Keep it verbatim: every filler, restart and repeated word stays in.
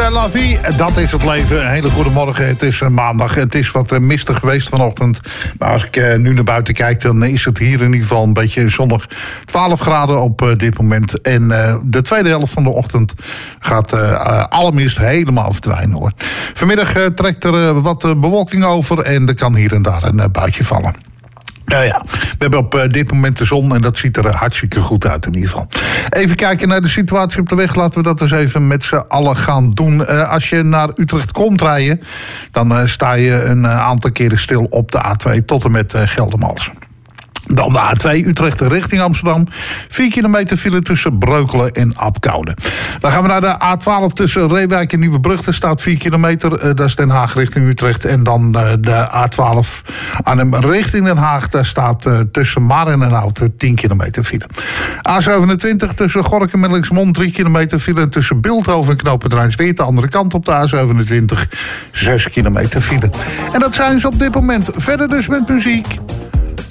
C'est la vie, dat is het leven. Een hele goede morgen, het is maandag. Het is wat mistig geweest vanochtend. Maar als ik nu naar buiten kijk, dan is het hier in ieder geval een beetje zonnig. twaalf graden op dit moment. En de tweede helft van de ochtend gaat alle mist helemaal verdwijnen, hoor. Vanmiddag trekt er wat bewolking over en er kan hier en daar een buitje vallen. Nou ja, we hebben op uh, dit moment de zon en dat ziet er uh, hartstikke goed uit in ieder geval. Even kijken naar de situatie op de weg. Laten we dat dus even met z'n allen gaan doen. Uh, als je naar Utrecht komt rijden, dan uh, sta je een uh, aantal keren stil op de A twee tot en met uh, Geldermalsen. Dan de A twee Utrecht richting Amsterdam. vier kilometer file tussen Breukelen en Apkoude. Dan gaan we naar de A twaalf tussen Reewijk en Nieuwebrug. Daar staat vier kilometer. Uh, dat is Den Haag richting Utrecht. En dan uh, de A twaalf Arnhem richting Den Haag. Daar staat uh, tussen Maren en Houten tien kilometer file. A zevenentwintig tussen Gorinchem en Lexmond drie kilometer file. En tussen Bilthoven en Knoopend Rijnsweert de andere kant op de A zevenentwintig zes kilometer file. En dat zijn ze op dit moment. Verder dus met muziek.